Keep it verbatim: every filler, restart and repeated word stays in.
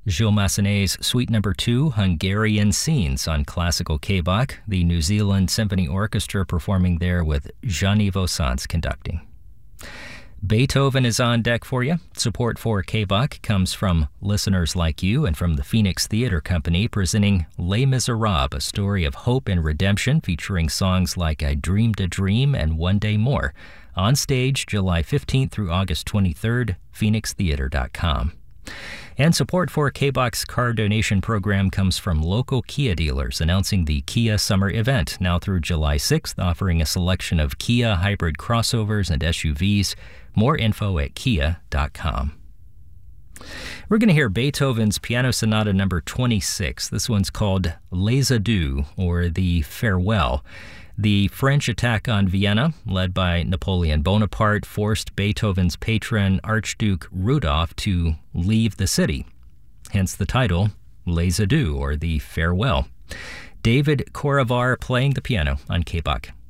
Gilles Massenet's Suite Number two, Hungarian Scenes on Classical K-Bach, the New Zealand Symphony Orchestra performing there with Jean-Yves Sans conducting. Beethoven is on deck for you. Support for K-Bach comes from listeners like you and from the Phoenix Theater Company presenting Les Miserables, a story of hope and redemption featuring songs like I Dreamed a Dream and One Day More. On stage July fifteenth through August twenty-third, phoenix theater dot com. And support for K-Bach's car donation program comes from local Kia dealers announcing the Kia Summer Event now through July sixth, offering a selection of Kia hybrid crossovers and S U Vs. More info at kia dot com. We're going to hear Beethoven's Piano Sonata number twenty-six. This one's called Les Adieux, or The Farewell. The French attack on Vienna, led by Napoleon Bonaparte, forced Beethoven's patron, Archduke Rudolph, to leave the city. Hence the title, Les Adieux, or The Farewell. David Koravar playing the piano on K-Bach.